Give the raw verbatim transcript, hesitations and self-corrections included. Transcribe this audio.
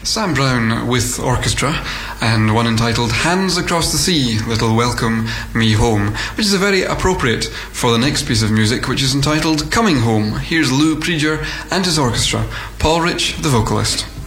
Sam Brown with orchestra, and one entitled Hands Across the Sea, Little Welcome Me Home, which is very appropriate for the next piece of music, which is entitled Coming Home. Here's Lou Preager and his orchestra, Paul Rich, the vocalist.